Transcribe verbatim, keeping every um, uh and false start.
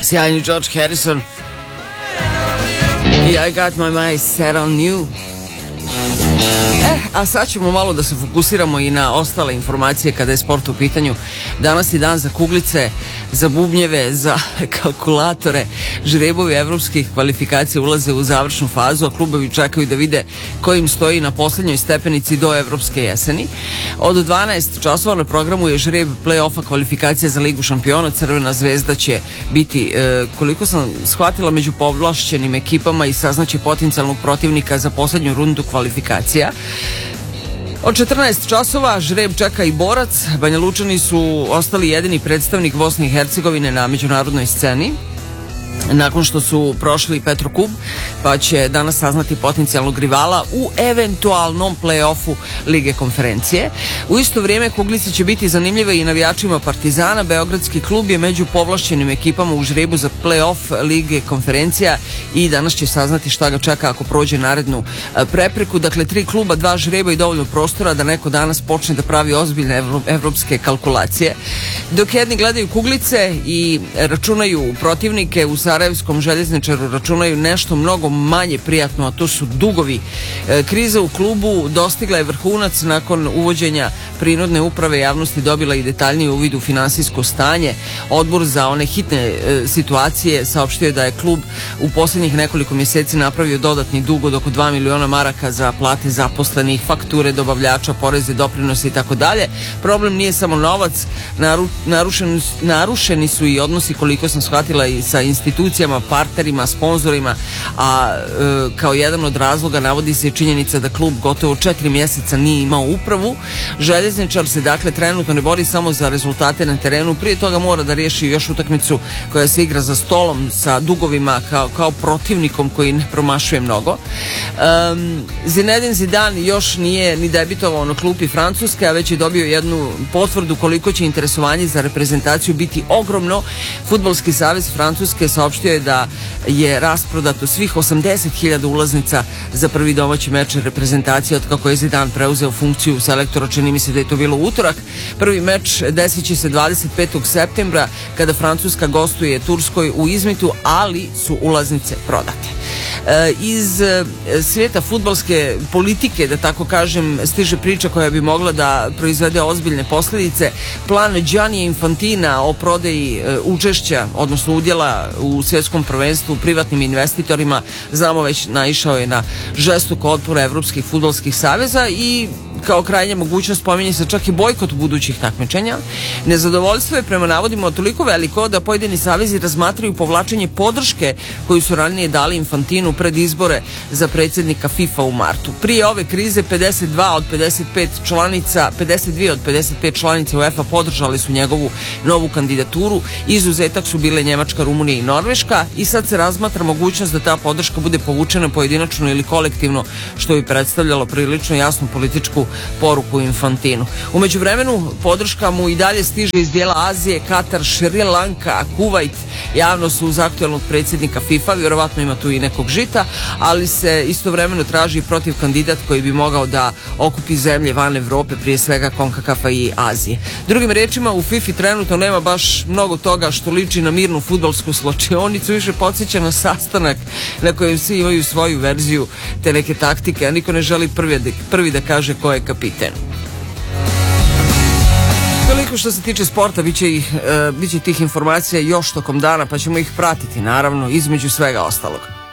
Sjajni George Harrison i I got my mind set on you. E, a sad ćemo malo da se fokusiramo i na ostale informacije kada je sport u pitanju. Danas je dan za kuglice, za bubnjeve, za kalkulatore. Žrebovi evropskih kvalifikacija ulaze u završnu fazu, a klubovi čekaju da vide ko im stoji na poslednjoj stepenici do evropske jeseni. Od dvanaest časova na programu je žreb play-offa kvalifikacija za Ligu šampiona. Crvena zvezda će biti, e, koliko sam shvatila, među povlašćenim ekipama i saznaće potencijalnog protivnika za poslednju rundu kvalifikacija. Od četrnaest časova žreb čeka i borac. Banjalučani su ostali jedini predstavnik Bosne i Hercegovine na međunarodnoj sceni nakon što su prošli Petrokub, pa će danas saznati potencijalnog rivala u eventualnom play-offu Lige konferencije. U isto vrijeme kuglice će biti zanimljive i navijačima Partizana. Beogradski klub je među povlašćenim ekipama u žrebu za play-off Lige konferencija i danas će saznati šta ga čeka ako prođe narednu prepreku. Dakle, tri kluba, dva žreba i dovoljno prostora da neko danas počne da pravi ozbiljne evropske kalkulacije. Dok jedni gledaju kuglice i računaju protivnike, u Sarajevskom željezničaru računaju nešto mnogo manje prijatno, a to su dugovi. E, kriza u klubu dostigla je vrhunac nakon uvođenja prinudne uprave. Javnosti dobila i detaljniji uvid u finansijsko stanje. Odbor za one hitne e, situacije saopštio je da je klub u posljednjih nekoliko mjeseci napravio dodatni dug od oko dva miliona maraka za plate zaposlenih, fakture dobavljača, poreze, doprinose i tako dalje. Problem nije samo novac, naru, narušeni, narušeni su i odnosi, koliko sam shvatila, i sa institucijama, partnerima, sponzorima, a e, kao jedan od razloga navodi se činjenica da klub gotovo četiri mjeseca nije imao upravu. Željezničar se dakle trenutno ne bori samo za rezultate na terenu, prije toga mora da riješi još utakmicu koja se igra za stolom sa dugovima kao, kao protivnikom koji ne promašuje mnogo. Um, Zinedine Zidane još nije ni debitovao na klupi Francuske, a već je dobio jednu potvrdu koliko će interesovanje za reprezentaciju biti ogromno. Fudbalski savez Francuske saopštio je da je rasprodato svih osamdeset hiljada ulaznica za prvi domaći meč reprezentacije od kako je Zidane preuzeo funkciju selektora. Čini mi se da je to bilo utorak. Prvi meč desit će se dvadeset petog septembra kada Francuska gostuje Turskoj u Izmitu, ali su ulaznice prodate. E, iz e, svijeta fudbalske politike, da tako kažem, stiže priča koja bi mogla da proizvede ozbiljne posljedice. Plan Gianni Infantina o prodaji e, učešća, odnosno udjela u svjetskom prvenstvu privatnim investitorima, znamo već, naišao je na žestok otpor evropskih fudbalskih saveza i kao krajnja mogućnost spominje se čak i bojkot budućih takmičenja. Nezadovoljstvo je prema navodima toliko veliko da pojedini savezi razmatraju povlačenje podrške koju su ranije dali Infantinu pred izbore za predsjednika FIFA u martu. Prije ove krize pedeset dva od pedeset pet članica, pedeset dvije od pedeset pet članica UEFA podržali su njegovu novu kandidaturu. Izuzetak su bile Njemačka, Rumunija i Norveška i sad se razmatra mogućnost da ta podrška bude povučena pojedinačno ili kolektivno, što bi predstavljalo prilično jasnu političku poruku Infantinu. U međuvremenu podrška mu i dalje stiže iz dijela Azije, Katar, Šri Lanka, Kuvajt. Javno su uz aktualnog predsjednika FIFA, vjerovatno ima tu i nekog žita, ali se istovremeno traži protiv kandidat koji bi mogao da okupi zemlje van Evrope, prije svega Konkakafa i Azije. Drugim rečima, u FIFA trenutno nema baš mnogo toga što liči na mirnu fudbalsku slačionicu, više podsjeća na sastanak na kojem svi imaju svoju verziju te neke taktike, a niko ne želi prvi da, prvi da kaže ko je kapiten. Toliko što se tiče sporta, bit će, ih, uh, bit će tih informacija još tokom dana, pa ćemo ih pratiti, naravno, između svega ostalog.